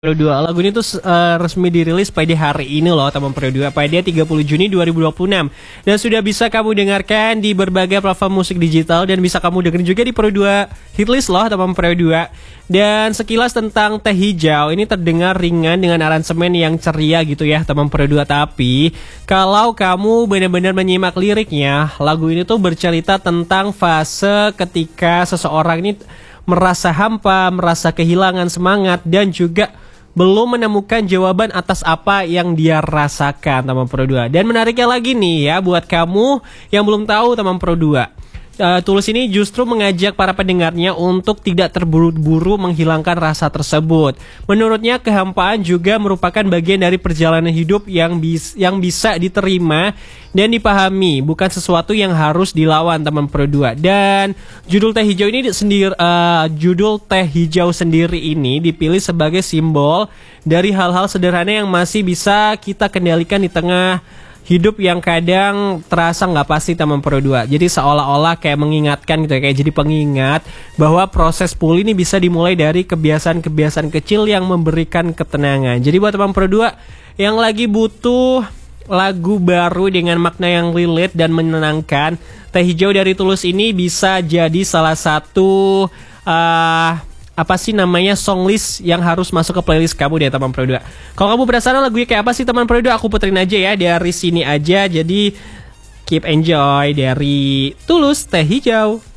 Pro 2. Lagu ini tuh resmi dirilis pada hari ini loh teman Pro 2, pada 30 Juni 2026. Dan sudah bisa kamu dengarkan di berbagai platform musik digital dan bisa kamu dengerin juga di Pro 2 Hitlist loh teman Pro 2. Dan sekilas tentang Teh Hijau, ini terdengar ringan dengan aransemen yang ceria gitu ya teman Pro 2. Tapi kalau kamu benar-benar menyimak liriknya, lagu ini tuh bercerita tentang fase ketika seseorang ini merasa hampa, merasa kehilangan semangat, dan juga belum menemukan jawaban atas apa yang dia rasakan teman Pro 2. Dan menariknya lagi nih ya, buat kamu yang belum tahu teman Pro 2, Tulus ini justru mengajak para pendengarnya untuk tidak terburu-buru menghilangkan rasa tersebut. Menurutnya kehampaan juga merupakan bagian dari perjalanan hidup yang bisa diterima dan dipahami, bukan sesuatu yang harus dilawan teman Pro 2. Dan judul Teh Hijau sendiri ini dipilih sebagai simbol dari hal-hal sederhana yang masih bisa kita kendalikan di tengah hidup yang kadang terasa nggak pasti teman Pro 2. Jadi seolah-olah kayak mengingatkan gitu ya, kayak jadi pengingat bahwa proses pulih ini bisa dimulai dari kebiasaan-kebiasaan kecil yang memberikan ketenangan. Jadi buat teman Pro 2 yang lagi butuh lagu baru dengan makna yang relate dan menenangkan, Teh Hijau dari Tulus ini bisa jadi salah satu songlist yang harus masuk ke playlist kamu deh teman Pro 2. Kalau kamu penasaran lagunya kayak apa sih teman Pro 2, aku puterin aja ya dari sini aja. Jadi keep enjoy dari Tulus Teh Hijau.